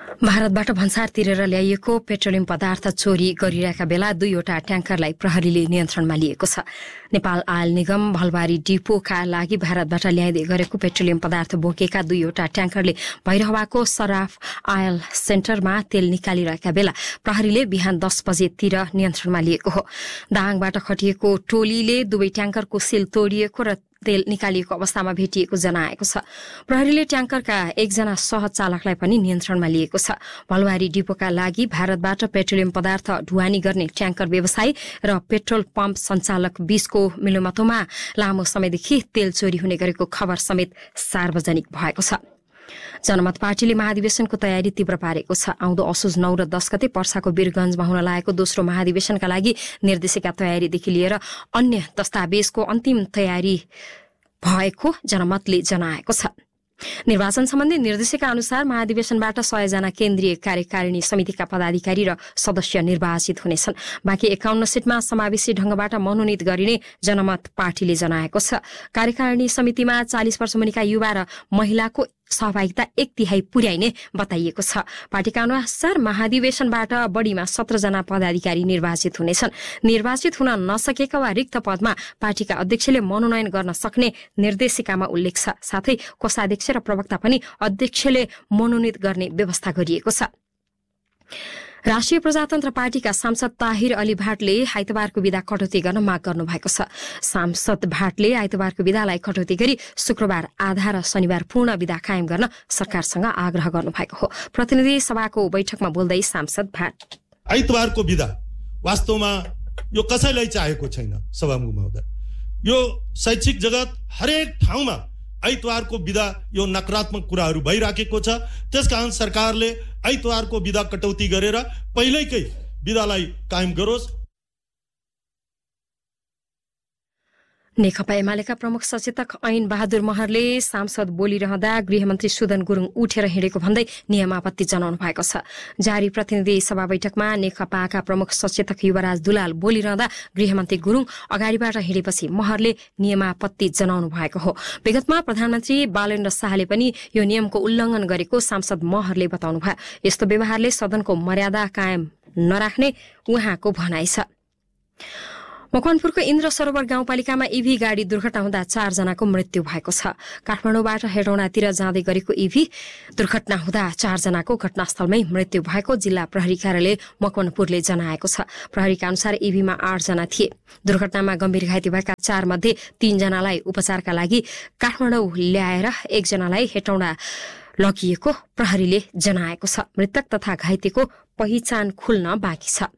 भारतबाट भन्सार तिरेर ल्याइएको पेट्रोलियम पदार्थ चोरी गरिरहेका बेला 2वटा ट्याङ्करलाई प्रहरीले नियन्त्रणमा लिएको छ। नेपाल आयल निगम भलबारी डिपोका लागि भारतबाट ल्याइदै गरेको पेट्रोलियम पदार्थ बोकेका 2वटा ट्याङ्करले भैरहवाको सराफ आयल सेन्टरमा तेल निकालिरहेका बेला प्रहरीले बिहान 10 बजेतिर नियन्त्रणमा लिएको हो। दाङबाट खटिएको टोलीले दुवै ट्याङ्करको सिल तोडिएको र तेल निकालिएको अवस्थामा भेटिएको जनाएको छ। प्रहरीले ट्याङ्करका एकजना सहचालकलाई पनि नियन्त्रणमा लिएको छ। भलबारी डिपोका लागि भारतबाट पेट्रोलियम पदार्थ ढुवानी गर्ने ट्याङ्कर व्यवसायी र पेट्रोल पम्प सञ्चालक बीचको मिलोमतोमा लामो समयदेखि तेल चोरी हुने गरेको खबर समेत सार्वजनिक भएको छ। जनमत पार्टीले महाधिवेशनको तयारी तीव्र पारेको छ। आउँदो असोज 9 र 10 गते पर्साको वीरगञ्जमा हुन लागेको दोस्रो महाधिवेशनका लागि निर्देशिका तयारीदेखि लिएर अन्य दस्तावेजको अन्तिम तयारी भएको जनमतले जनाएको छ। निर्वाचन सम्बन्धी निर्देशिका अनुसार महाधिवेशनबाट 100 जना केन्द्रीय कार्यकारिणी समितिका पदाधिकारी र सदस्य निर्वाचित हुनेछन्। बाँकी 51 सिटमा समावेशी ढंगबाट मनोनित गरिने जनमत पार्टीले जनाएको छ। कार्यकारिणी समितिमा 40 वर्ष मुनिका युवा र महिलाको सहभागिता 1/3 पुर्याइने बताइएको छ। पार्टीका अनुसार महाधिवेशनबाट बढ़ीमा 17 जना पदाधिकारी निर्वाचित हुनेछन्। निर्वाचित हुन नसकेका वा रिक्त पदमा पार्टीका अध्यक्षले मनोनयन गर्न सक्ने निर्देशिकामा उल्लेख छ। साथै कोषाध्यक्ष र प्रवक्ता पनि अध्यक्षले मनोनित गर्ने व्यवस्था गरिएको छ। राष्ट्रिय प्रजातन्त्र पार्टीका सांसद ताहिर अली भाटले आइतबारको बिदा कटौती गर्न माग गर्नु भएको छ। सांसद भाटले आइतबारको बिदालाई कटौती गरी शुक्रबार आधा र शनिबार पूर्ण बिदा कायम गर्न सरकारसँग आग्रह गर्नु भएको हो। प्रतिनिधि सभाको बैठकमा बोल्दै सांसद भाट आइतबारको बिदा वास्तवमा यो कसैलाई चाहेको छैन। सभामुख महोदय, यो शैक्षिक जगत हरेक ठाउँमा आइतबारको बिदा यो नकारात्मक कुराहरू भइराखेको छ। त्यसकारण सरकारले आइतबारको बिदा कटौती गरेर पहिल्यैकै बिदालाई कायम गरोस्। नेकपा एमालेका प्रमुख सचेतक ऐन बहादुर महरले सांसद बोलिरहँदा गृहमन्त्री सुदन गुरुङ उठेर हिँडेको भन्दै नियम आपत्ति जनाउनु भएको छ। जारी प्रतिनिधि सभा बैठकमा नेकपाका प्रमुख सचेतक युवराज दुलाल बोलिरहँदा गृहमन्त्री गुरुङ अगाडिबाट हिँडेपछि महरले नियम आपत्ति जनाउनु भएको हो। विगतमा प्रधानमन्त्री बालेन्द्र शाहले पनि यो नियमको उल्लंघन गरेको सांसद महरले बताउनु भयो। यस्तो व्यवहारले सदनको मर्यादा कायम नराख्ने उहाँको भनाइ छ। मकवानपुरको इन्द्र सरोवर गाउँपालिकामा इभी गाडी दुर्घटना हुँदा 4 जनाको मृत्यु भएको छ। काठमाडौँबाट हेटौडातिर जाँदै गरेको इभी दुर्घटना हुँदा 4 जनाको घटनास्थलमै मृत्यु भएको जिल्ला प्रहरी कार्यालय मकवानपुरले जनाएको छ। प्रहरीका अनुसार इभीमा 8 जना थिए। दुर्घटनामा गम्भीर घाइते भएका 4 मध्ये 3 जनालाई उपचारका लागि काठमाडौँ ल्याएर 1 जनालाई हेटौडा लगिएको प्रहरीले जनाएको छ। मृतक तथा घाइतेको पहिचान खुल्न बाँकी छ।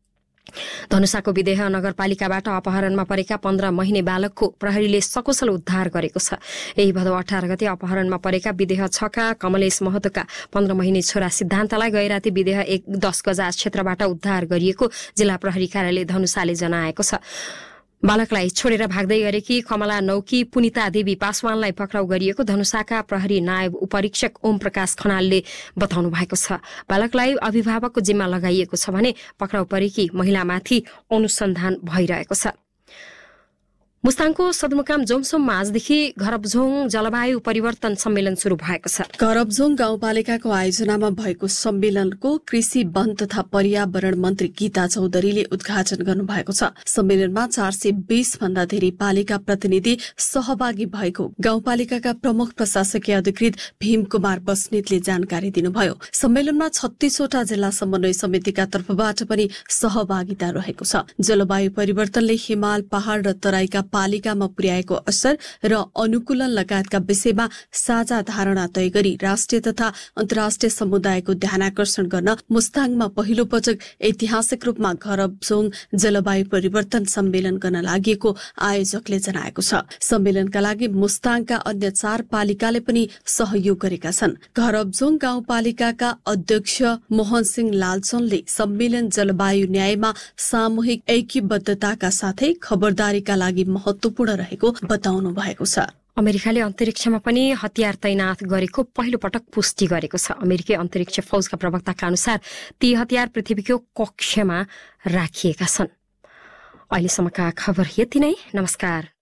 धनुषाको विदेह नगरपालिकाबाट अपहरणमा परेका 15 महिने बालकको प्रहरीले सकुशल उद्धार गरेको छ। यही भदौ 18 गते अपहरणमा परेका विदेह 6 का कमलेश महतोका 15 महिने छोरा सिद्धान्तलाई गैराती विदेह 10 गजा क्षेत्रबाट उद्धार गरिएको जिल्ला प्रहरी कार्यालय धनुषाले जनाएको छ। बालकलाई छोडेर भाग्दै गरेकी कमला नौकी पुनिता देवी पासवानलाई पक्राउ गरिएको धनुषाका प्रहरी नायब उपरीक्षक ओम प्रकाश खनालले बताउनु भएको छ। बालकलाई अभिभावकको जिम्मा लगाइएको छ भने पक्राउ परेकी महिलामाथि अनुसन्धान भइरहेको छ। मुस्ताङको सदरमुकाम जोमसोममा आजदेखि घरबझोङ जलवायु परिवर्तन सम्मेलन शुरू भएको छ। घरबझोङ गाउँपालिकाको आयोजनामा भएको सम्मेलनको कृषि वन तथा पर्यावरण मन्त्री गीता चौधरीले उद्घाटन गर्नुभएको छ। सम्मेलनमा 420 भन्दा धेरै पालिका प्रतिनिधि सहभागी भएको गाउँपालिकाका प्रमुख प्रशासकीय अधिकृत भीम कुमार बस्नेतले जानकारी दिनुभयो। सम्मेलनमा 36 वटा जिल्ला समन्वय समितिका तर्फबाट पनि सहभागिता रहेको छ। जलवायु परिवर्तनले हिमाल, पहाड़ र तराईका पालिकामा पुर्याएको असर र अनुकूलन लगायतका विषयमा साझा धारणा तय गरी राष्ट्रिय तथा अन्तर्राष्ट्रिय समुदायको ध्यानाकर्षण गर्न मुस्ताङमा पहिलो पटक ऐतिहासिक रूपमा घरबझोङ जलवायु परिवर्तन सम्मेलन गर्न लागि आयोजकले जनाएको छ। सम्मेलनका लागि मुस्ताङका अन्य 4 पालिकाले पनि सहयोग गरेका छन्। घरबझोङ गाउँपालिकाका अध्यक्ष मोहन सिंह लालचनले सम्मेलन जलवायु न्यायमा सामूहिक ऐक्यबद्धताका साथै खबरदारीका लागि महत्वपूर्ण रहेको बताउनु भएको छ। अमेरिकाले अन्तरिक्षमा पनि हतियार तैनात गरेको पहिलो पटक पुष्टि गरेको छ। अमेरिकी अन्तरिक्ष फौजका प्रवक्ताका अनुसार ती हतियार पृथ्वीको कक्षमा राखिएका छन्। अहिलेसम्मका खबर यति नै। नमस्कार।